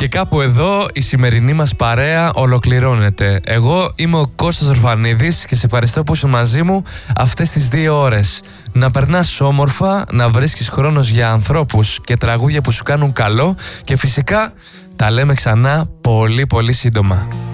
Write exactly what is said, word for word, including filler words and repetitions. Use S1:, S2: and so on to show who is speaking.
S1: Και κάπου εδώ η σημερινή μας παρέα ολοκληρώνεται. Εγώ είμαι ο Κώστας Ρουφανίδης και σε ευχαριστώ που είσαι μαζί μου αυτές τις δύο ώρες. Να περνάς όμορφα, να βρίσκεις χρόνος για ανθρώπους και τραγούδια που σου κάνουν καλό και φυσικά τα λέμε ξανά πολύ πολύ σύντομα.